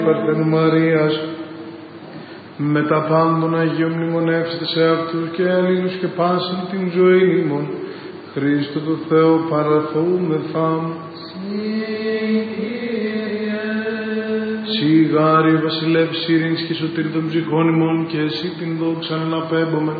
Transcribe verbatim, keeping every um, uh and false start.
Παρθένου Μαρίας, με τα πάντων Αγίων μνημονεύσετε σε αυτούς και Ελλήνους και πάσιν την ζωή ημών. Χριστό το Θεό παραθούμεθα. Σιγάρι βασιλεύς ειρήνης και σωτήρ των ψυχών ημών, και εσύ την δόξα να απέμπομεν.